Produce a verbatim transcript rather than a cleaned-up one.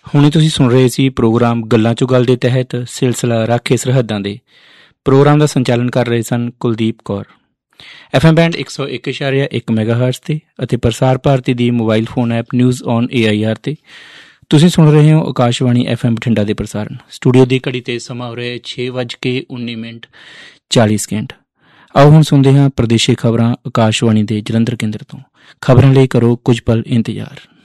ਹੁਣੇ ਤੁਸੀਂ ਸੁਣ ਰਹੇ ਸੀ ਪ੍ਰੋਗਰਾਮ ਗੱਲਾਂ ਚੋਂ ਗੱਲ ਦੇ ਤਹਿਤ ਸਿਲਸਿਲਾ ਰਾਖੇ ਸਰਹੱਦਾਂ ਦੇ। ਪ੍ਰੋਗਰਾਮ ਦਾ ਸੰਚਾਲਨ ਕਰ ਰਹੇ ਸਨ Kuldeep Kaur. F M band ਇੱਕ ਸੌ ਇੱਕ ਇਸ਼ਾਰਿਆ ਇੱਕ ਮੈਗਾ ਹਰਟਜ਼ ਤੇ ਅਤੇ ਪ੍ਰਸਾਰ ਭਾਰਤੀ ਦੀ mobile phone app news on A I R ਤੇ ਤੁਸੀਂ ਸੁਣ ਰਹੇ ਹੋ ਆਕਾਸ਼ਵਾਣੀ ਐਫ ਐਮ ਬਠਿੰਡਾ ਦੇ ਪ੍ਰਸਾਰਣ। ਸਟੂਡੀਓ ਦੀ ਘੜੀ ਤੇ ਸਮਾਂ ਹੋ ਰਿਹਾ ਛੇ ਵੱਜ ਕੇ ਉੱਨੀ ਮਿੰਟ ਚਾਲੀ ਸਕਿੰਟ। ਆਓ ਹੁਣ ਸੁਣਦੇ ਹਾਂ ਪ੍ਰਦੇਸ਼ੀ ਖਬਰਾਂ ਆਕਾਸ਼ਵਾਣੀ ਦੇ ਜਲੰਧਰ ਕੇਂਦਰ ਤੋਂ। ਖਬਰਾਂ ਲਈ ਕਰੋ ਕੁਝ ਪਲ ਇੰਤਜ਼ਾਰ।